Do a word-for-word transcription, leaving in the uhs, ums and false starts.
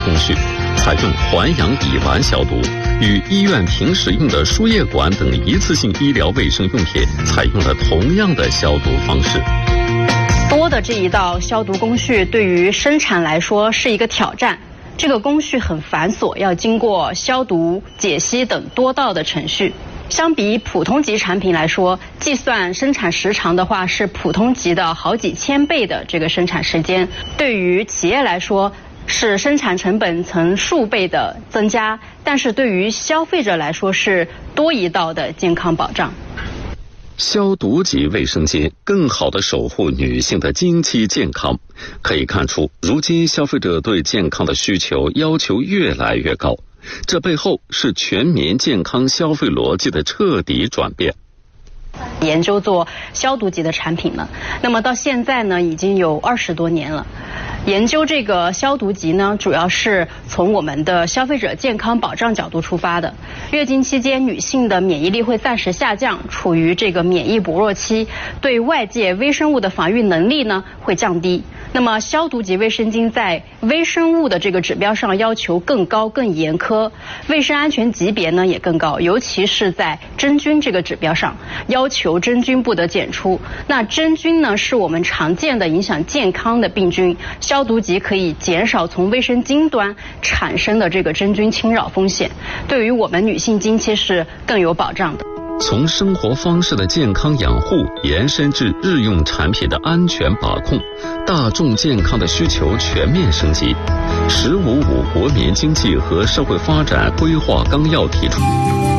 工序，采用环氧乙烷消毒，与医院平时用的输液管等一次性医疗卫生用品采用了同样的消毒方式。 多的这一道消毒工序对于生产来说是一个挑战。这个工序很繁琐，要经过消毒、解析等多道的程序。相比普通级产品来说，计算生产时长的话是普通级的好几千倍的这个生产时间。对于企业来说，是生产成本成数倍的增加，但是对于消费者来说是多一道的健康保障。 消毒级卫生巾更好地守护女性的经期健康。可以看出，如今消费者对健康的需求要求越来越高，这背后是全民健康消费逻辑的彻底转变。 研究做消毒级的产品呢，那么到现在呢已经有二十多年了。研究这个消毒级呢，主要是从我们的消费者健康保障角度出发的。月经期间，女性的免疫力会暂时下降，处于这个免疫薄弱期，对外界微生物的防御能力呢会降低。那么消毒级卫生巾在微生物的这个指标上要求更高、更严苛，卫生安全级别呢也更高，尤其是在真菌这个指标上，要求真菌不得检出。那真菌呢是我们常见的影响健康的病菌，消毒级可以减少从卫生巾端产生的这个真菌侵扰风险，对于我们女性经期是更有保障的。 从生活方式的健康养护延伸至日用产品的安全把控，大众健康的需求全面升级。十五五国民经济和社会发展规划纲要提出